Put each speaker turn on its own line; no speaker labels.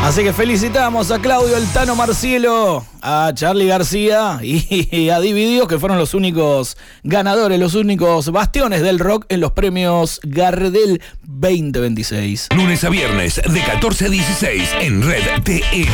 Así que felicitamos a Claudio El Tano Marcielo, a Charly García y a Divididos, que fueron los únicos ganadores, los únicos bastiones del rock en los premios Gardel 2026.
Lunes a viernes de 14 a 16 en Red TN.